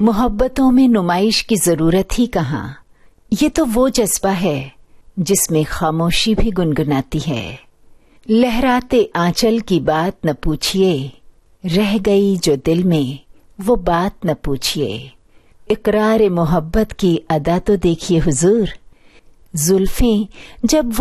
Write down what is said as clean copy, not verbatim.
मोहब्बतों में नुमाइश की जरूरत ही कहाँ। ये तो वो जज्बा है जिसमें खामोशी भी गुनगुनाती है। लहराते आंचल की बात न पूछिए, रह गई जो दिल में वो बात न पूछिए। इकरार मोहब्बत की अदा तो देखिए हुजूर, जुल्फें जब